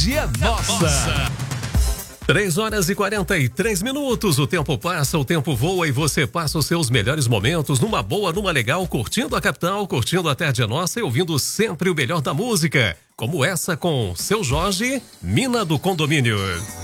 Dia Nossa. 3h43. O tempo passa, o tempo voa e você passa os seus melhores momentos numa boa, numa legal, curtindo a capital, curtindo a Tarde Nossa e ouvindo sempre o melhor da música. Como essa com Seu Jorge, Mina do Condomínio.